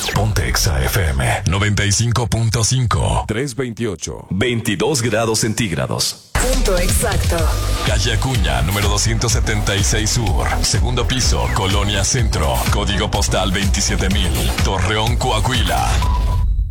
Ponte Exa FM 95.5. 328. 22 grados centígrados. Punto exacto. Calle Acuña, número 276 Sur. Segundo piso, Colonia Centro. Código postal 27000. Torreón, Coahuila.